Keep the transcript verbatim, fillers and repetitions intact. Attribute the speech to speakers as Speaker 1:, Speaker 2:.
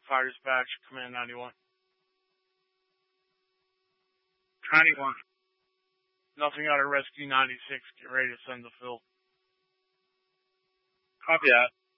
Speaker 1: Fire Dispatch, Command ninety-one.
Speaker 2: ninety-one.
Speaker 1: Nothing out of Rescue ninety-six. Get ready to send the fill.
Speaker 2: Copy that.